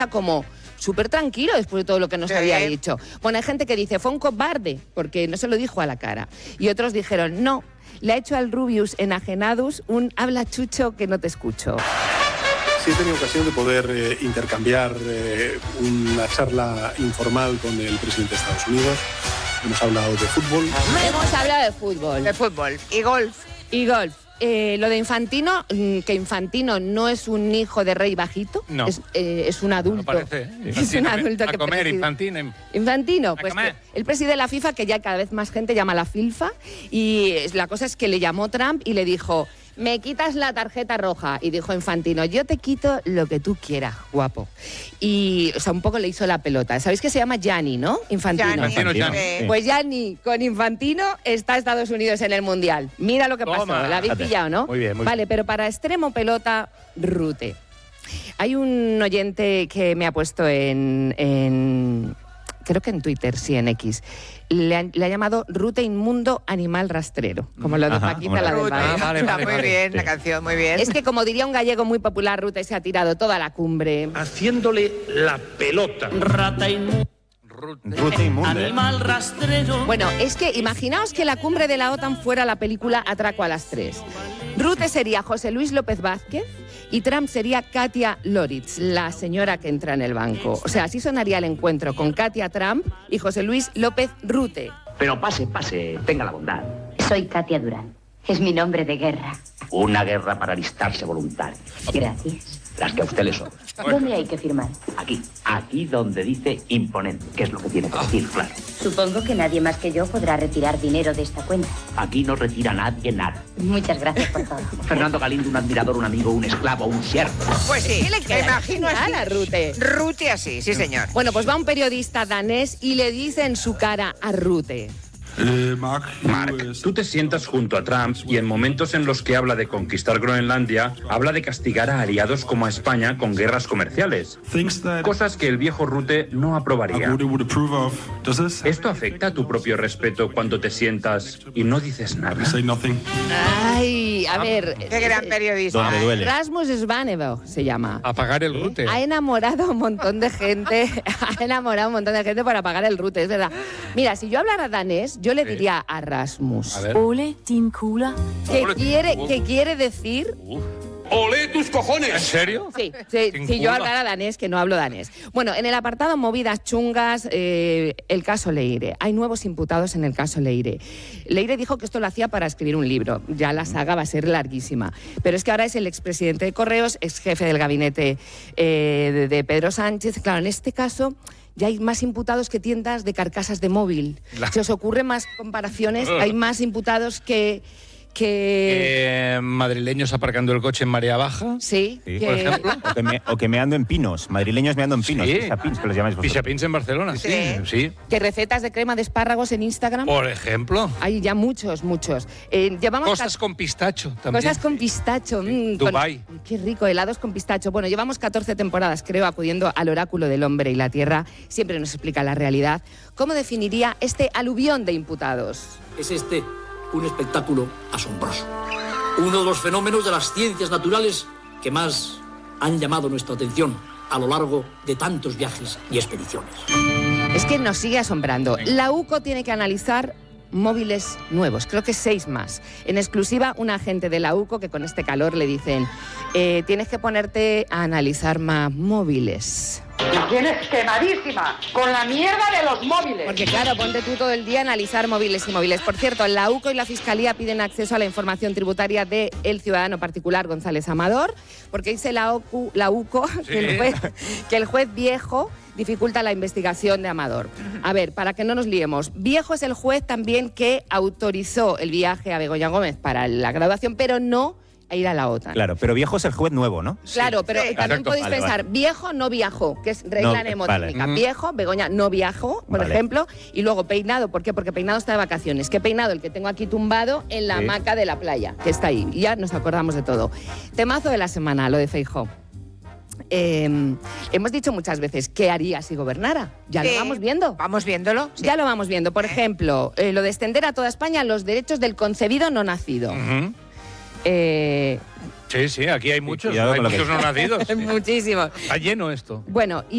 como súper tranquilo después de todo lo que nos había dicho. Bueno, hay gente que dice, fue un cobarde, porque no se lo dijo a la cara. Y otros dijeron, no, le ha hecho al Rubius enajenados un habla chucho que no te escucho. Sí, he tenido ocasión de poder intercambiar una charla informal con el presidente de Estados Unidos. Hemos hablado de fútbol. Hemos hablado de fútbol. De fútbol. Y golf. Y golf. Lo de Infantino, que Infantino no es un hijo de rey bajito, no. Es un adulto. No parece. Es un adulto a que comer, preside. Infantino. Infantino, pues comer. él preside la FIFA, que ya cada vez más gente llama la FIFA, y la cosa es que le llamó Trump y le dijo, me quitas la tarjeta roja. Y dijo Infantino, yo te quito lo que tú quieras, guapo. Y, o sea, un poco le hizo la pelota. ¿Sabéis que se llama Gianni, no? Infantino. Gianni. Pues Gianni con Infantino está Estados Unidos en el Mundial. Mira lo que pasó, la habéis pillado, ¿no? Muy bien, muy vale, pero para extremo pelota, Rute. Hay un oyente que me ha puesto creo que en Twitter, sí, en X. Le ha llamado Rute Inmundo Animal Rastrero, como lo de Paquita, la del barrio. Está muy bien, la canción, muy bien. Es que, como diría un gallego muy popular, Rute se ha tirado toda la cumbre. Haciéndole la pelota. Rata inmunda. Rute inmundo. Animal rastrero. Bueno, es que imaginaos que la cumbre de la OTAN fuera la película Atraco a las 3. Rute sería José Luis López Vázquez y Trump sería Katia Loritz, la señora que entra en el banco. O sea, así sonaría el encuentro con Katia Trump y José Luis López Rute. Pero pase, tenga la bondad. Soy Katia Durán. Es mi nombre de guerra. Una guerra para alistarse voluntario. Gracias. Las que a usted le sobran. ¿Dónde hay que firmar? Aquí donde dice imponente, que es lo que tiene que decir, claro. Supongo que nadie más que yo podrá retirar dinero de esta cuenta. Aquí no retira nadie nada. Muchas gracias por todo. Fernando Galindo, un admirador, un amigo, un esclavo, un siervo. Pues sí, me imagino así. A Rute. Rute así, sí señor. Bueno, pues va un periodista danés y le dice en su cara a Rute. Mark, tú te sientas junto a Trump y en momentos en los que habla de conquistar Groenlandia, habla de castigar a aliados como a España con guerras comerciales. Cosas que el viejo Rute no aprobaría. ¿Esto afecta a tu propio respeto cuando te sientas y no dices nada? Ay, a ver. Qué gran periodista. Donde duele. Rasmus Svanevo se llama. Apagar el Rute. Ha enamorado a un montón de gente. Para apagar el Rute, es verdad. Mira, si yo hablara danés, yo le diría a Rasmus. A ver. Ole, Tim Kula. ¿Qué quiere decir? ¡Olé tus cojones! ¿En serio? Sí, si yo hablara danés, que no hablo danés. Bueno, en el apartado movidas chungas, el caso Leire. Hay nuevos imputados en el caso Leire. Leire dijo que esto lo hacía para escribir un libro. Ya la saga va a ser larguísima. Pero es que ahora es el expresidente de Correos, ex jefe del gabinete de Pedro Sánchez. Claro, en este caso ya hay más imputados que tiendas de carcasas de móvil. ¿Se os ocurren más comparaciones? Hay más imputados que madrileños aparcando el coche en marea baja. Sí. Por ejemplo. O que meando en pinos, madrileños meando en pinos, Sí. pisapins, que los llamáis vosotros. Pisapins en Barcelona, sí. Que recetas de crema de espárragos en Instagram. Por ejemplo. Hay ya muchos. Llevamos Cosas con pistacho también. Cosas con pistacho. Dubái. Qué rico, helados con pistacho. Bueno, llevamos 14 temporadas, creo, acudiendo al oráculo del hombre y la tierra. Siempre nos explica la realidad. ¿Cómo definiría este aluvión de imputados? Es un espectáculo asombroso. Uno de los fenómenos de las ciencias naturales que más han llamado nuestra atención a lo largo de tantos viajes y expediciones. Es que nos sigue asombrando. La UCO tiene que analizar móviles nuevos, creo que 6 más. En exclusiva, un agente de la UCO que con este calor le dicen tienes que ponerte a analizar más móviles. La tienes quemadísima con la mierda de los móviles. Porque claro, ponte tú todo el día a analizar móviles y móviles. Por cierto, la UCO y la Fiscalía piden acceso a la información tributaria del ciudadano particular González Amador, porque dice la UCO que el juez viejo dificulta la investigación de Amador. A ver, para que no nos liemos, viejo es el juez también que autorizó el viaje a Begoña Gómez para la graduación, pero no a ir a la OTAN. Claro, pero viejo es el juez nuevo, ¿no? Claro, pero también podéis pensar, viejo no viajó, que es regla mnemotécnica. Viejo, Begoña no viajó, por ejemplo, y luego peinado, ¿por qué? Porque peinado está de vacaciones. ¿Qué peinado? El que tengo aquí tumbado en la hamaca de la playa, que está ahí. Y ya nos acordamos de todo. Temazo de la semana, lo de Feijóo. Hemos dicho muchas veces qué haría si gobernara. Ya lo vamos viendo. Vamos viéndolo. Sí. Ya lo vamos viendo. Por ejemplo, lo de extender a toda España los derechos del concebido no nacido. Sí, aquí hay muchos. Cuidado Hay con lo que muchos no nacidos. Muchísimos. Está lleno esto. Bueno, y